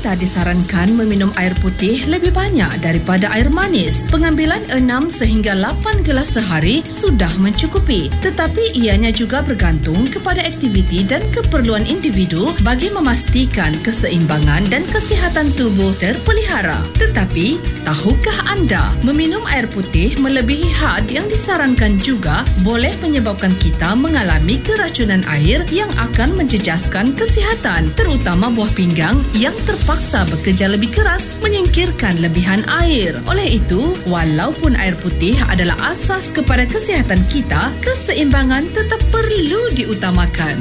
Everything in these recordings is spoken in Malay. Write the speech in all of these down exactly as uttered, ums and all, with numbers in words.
kita disarankan meminum air putih lebih banyak daripada air manis. Pengambilan enam sehingga lapan gelas sehari sudah mencukupi. Tetapi ianya juga bergantung kepada aktiviti dan keperluan individu bagi memastikan keseimbangan dan kesihatan tubuh terpelihara. Tetapi, tahukah anda, meminum air putih melebihi had yang disarankan juga boleh menyebabkan kita mengalami keracunan air yang akan menjejaskan kesihatan, terutama buah pinggang yang terpaksa bekerja lebih keras menyingkirkan lebihan air. Oleh itu, walaupun air putih adalah asas kepada kesihatan kita, keseimbangan tetap perlu diutamakan.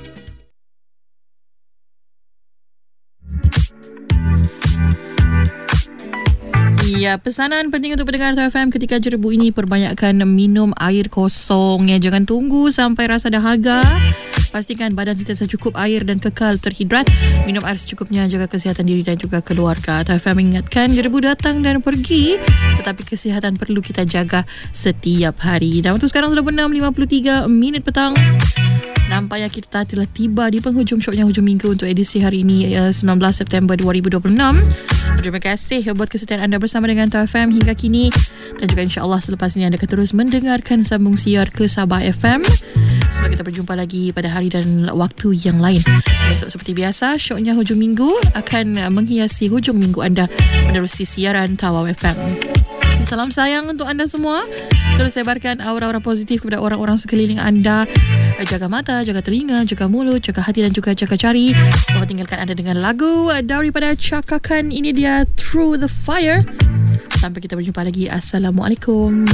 Ya, pesanan penting untuk pendengar T F M ketika jerebu ini, perbanyakkan minum air kosong ya. Jangan tunggu sampai rasa dahaga. Pastikan badan sentiasa cukup air dan kekal terhidrat. Minum air secukupnya, jaga kesihatan diri dan juga keluarga. T F M mengingatkan, jerebu datang dan pergi, tetapi kesihatan perlu kita jaga setiap hari. Dan waktu sekarang sudah enam lima puluh tiga minit petang. Nampaknya kita telah tiba di penghujung syoknya hujung minggu untuk edisi hari ini, sembilan belas September dua ribu dua puluh enam. Terima kasih buat kesetiaan anda bersama dengan T F M hingga kini. Dan juga insyaAllah selepas ini anda akan terus mendengarkan sambung siar ke Sabah F M. Sampai kita berjumpa lagi pada hari dan waktu yang lain. Besok seperti biasa, syoknya hujung minggu akan menghiasi hujung minggu anda menerusi siaran Tawau F M. Salam sayang untuk anda semua. Terus sebarkan aura-aura positif kepada orang-orang sekeliling anda. Jaga mata, jaga telinga, jaga mulut, jaga hati dan juga jaga jari. Selamat tinggalkan anda dengan lagu daripada Chaka Khan. Ini dia Through the Fire. Sampai kita berjumpa lagi. Assalamualaikum.